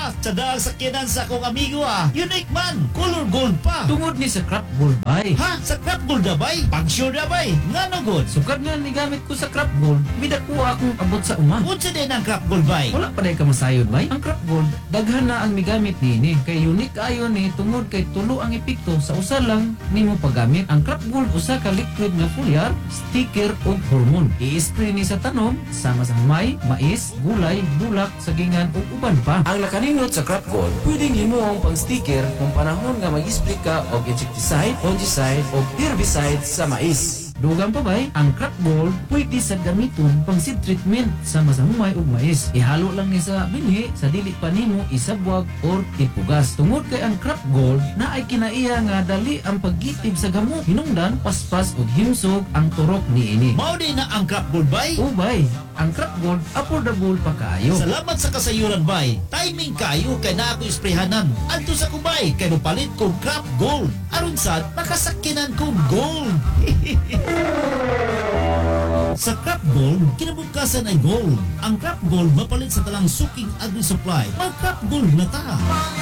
sa daang sakyanan sa akong amigo Unique man, color gold pa. Tungod ni sa crop gold bay. Ha? Sa crop gold na bay? Pag-sure na bay? Nga no good? Sukad nga ni gamit ko sa crop gold, midako akong abot sa uma. Unsa din ang crop gold bay? Wala pa day ka masayod bay. Ang crop gold, daghan na ang migamit nini. Kay unique ayon ni tungod kay tulo ang epekto sa usa lang nimo paggamit. Ang crop gold usa ka liquid nga foliar, sticker ug hormone. I-spray ni sa tanom sama sa humay, mais, gulay, bulak, sagingan ug uban pa. Ang nakaninot sa crop gold, pwedeng himuong pang sticker kung panahon nga mag-spray ka og insecticide, fungicide ug herbicide sa mais. Dugang pa bay, ang crop gold pwede sa gamiton pang seed treatment sama sa humay ug mais. Ihalo lang ni sa binhi sa dili pa nimo isabwag or ipugas. Tungod kay ang crop gold na ay kinaiya nga dali ang paggitib sa gamot. Hinungdan, paspas ug himsog ang turok niini. Mao din na ang crop gold bay? Ubay, ang crop gold affordable pa kaayo. Salamat sa kasayuran bay. Timing kayo kay na ako isprehanan. Adto sa kubay kay mopalit ko crop gold. Aron sad makasakinan ko gold. Sa crop gold, kinabukasan ay gold. Ang crop gold mapalit sa talang suking agri-supply. Mag crop gold na ta.